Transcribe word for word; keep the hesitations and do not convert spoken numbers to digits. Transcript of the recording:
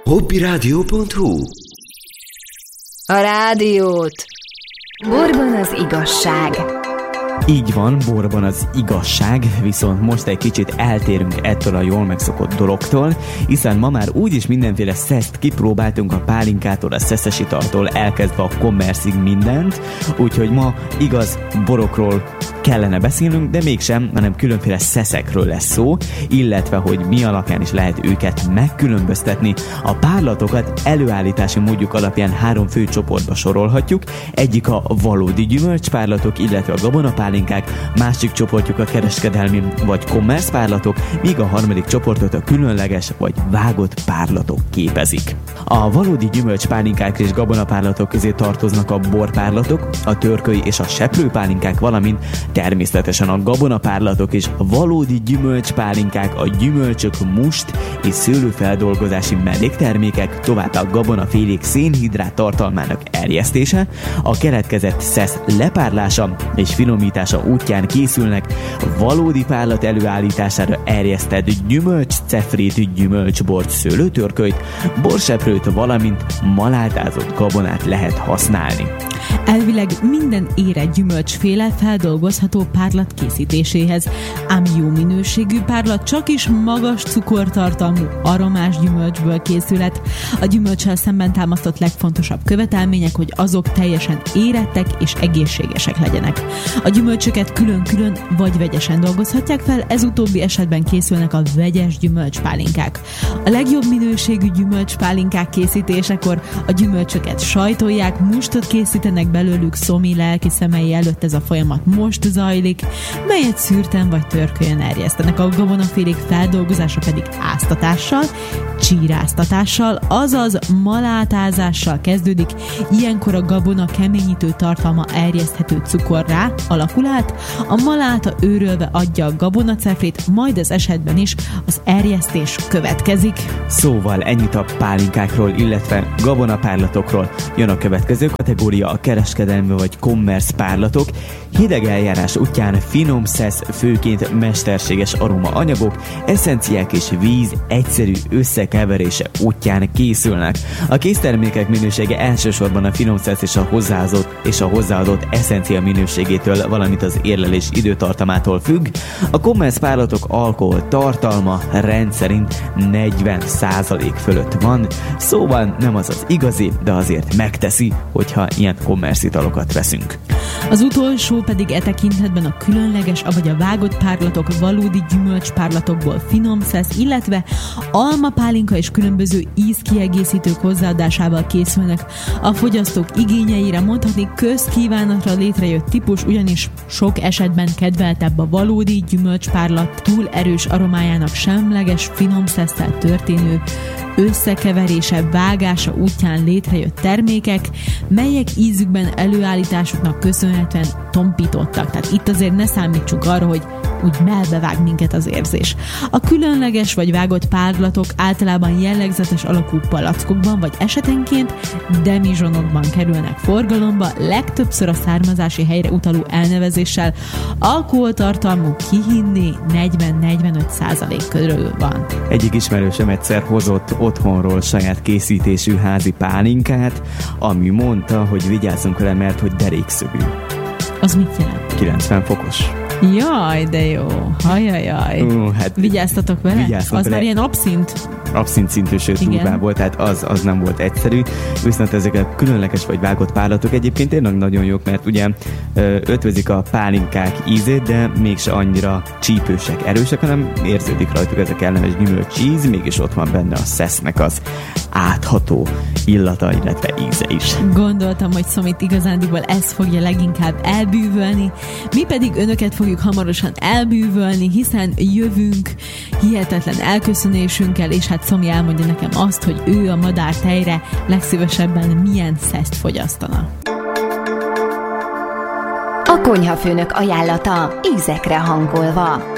hobbiradio pont hu. A rádiót borban az igazság. Így van, borban az igazság, viszont most egy kicsit eltérünk ettől a jól megszokott dologtól, hiszen ma már úgyis mindenféle szeszt kipróbáltunk, a pálinkától, a szeszes italtól elkezdve a kommerszig mindent, úgyhogy ma igaz borokról kellene beszélnünk, de mégsem, hanem különféle szeszekről lesz szó, illetve hogy mi alapján is lehet őket megkülönböztetni. A párlatokat előállítási módjuk alapján három fő csoportba sorolhatjuk, egyik a valódi gyümölcspárlatok, illetve a gabonapálinkák, másik csoportjuk a kereskedelmi vagy commerce párlatok, míg a harmadik csoportot a különleges vagy vágott párlatok képezik. A valódi gyümölcspálinkák és gabonapárlatok közé tartoznak a borpárlatok, a törköly és a seprőpálinkák, valamint természetesen a gabonapárlatok és valódi gyümölcspálinkák, a gyümölcsök, must és szőlőfeldolgozási melléktermékek, továbbá a gabonafélék szénhidrát tartalmának erjesztése, a keletkezett szesz lepárlása és finomítása útján készülnek valódi párlat előállítására erjesztett gyümölcscefrét, gyümölcsbort, szőlőtörkölyt, borseprőt, valamint malátázott gabonát lehet használni. Elvileg minden érett gyümölcsféle feldolgozható párlat készítéséhez, ám jó minőségű párlat csak is magas cukortartalmú aromás gyümölcsből készülhet. A gyümölccsel szemben támasztott legfontosabb követelmények, hogy azok teljesen érettek és egészségesek legyenek. A gyümölcsöket külön-külön vagy vegyesen dolgozhatják fel, ez utóbbi esetben készülnek a vegyes gyümölcspálinkák. A legjobb minőségű gyümölcspálinkák készítésekor a gyümölcsöket sajtolják, mustot készítenek belőlük, szomi lelki szemei előtt ez a folyamat most zajlik, melyet szűrten vagy törkölyen erjesztenek. A gabonafélék feldolgozása pedig áztatással, csíráztatással, azaz malátázással kezdődik. Ilyenkor a gabona keményítő tartalma erjeszthető cukorrá alakul át, a maláta őrölve adja a gabonacefrét, majd az esetben is az erjesztés következik. Szóval ennyit a pálinkákról, illetve gabonapárlatokról. Jön a következő kategória, a kereskedelmi vagy commerce párlatok. Hideg eljárás útján finom szesz, főként mesterséges aroma anyagok, eszenciák és víz egyszerű összekeverése útján készülnek. A késztermékek minősége elsősorban a finom szesz és a hozzáadott és a hozzáadott eszencia minőségétől, valamint az érlelés időtartamától függ. A commerce párlatok alkohol tartalma rendszerint negyven százalék fölött van, szóval nem az az igazi, de azért megteszi, hogyha ilyen commerce italokat veszünk. Az utolsó pedig e tekintetben a különleges, vagy a vágott párlatok, valódi gyümölcspárlatokból finom szesz, illetve almapálinka és különböző ízkiegészítők hozzáadásával készülnek. A fogyasztók igényeire, mondhatni közkívánatra létrejött típus, ugyanis sok esetben kedveltebb a valódi gyümölcspárlat túl erős aromájának semleges, finom szesszel történő összekeverése, vágása útján létrejött termékek, melyek ízükben előállításuknak köszönhetően tompítottak. Tehát itt azért ne számítsunk arra, hogy úgy melbevág minket az érzés. A különleges vagy vágott párlatok általában jellegzetes alakú palackokban, vagy esetenként demizsonokban kerülnek forgalomba, legtöbbször a származási helyre utaló elnevezéssel. Alkoholtartalmuk kihinni negyven-negyvenöt százalék körül van. Egyik ismerősöm egyszer hozott otthonról saját készítésű házi pálinkát, ami mondta, hogy vigyázzunk vele, mert hogy derékszögű. Az mit jelent? kilencven fokos. Jaj, de jó. Hajajaj. Uh, hát Vigyáztatok vele? Az vele. Már ilyen abszint? Abszint szintű, sőt durvább volt, tehát az, az nem volt egyszerű. Viszont ezek a különleges vagy vágott párlatok egyébként tényleg nagyon jók, mert ugye ötvözik a pálinkák ízét, de mégse annyira csípősek, erősek, hanem érződik rajtuk ez a kellemes gyümölcs íz, mégis ott van benne a szesznek az átható illata, illetve íze is. Gondoltam, hogy Szomit igazándiból ez fogja leginkább elbűvölni, mi pedig önöket fogjuk hamarosan elbűvölni, hiszen jövünk hihetetlen elköszönésünkkel, és hát Szomi elmondja nekem azt, hogy ő a madártejre legszívesebben milyen szeszt fogyasztana. A konyhafőnök ajánlata ízekre hangolva.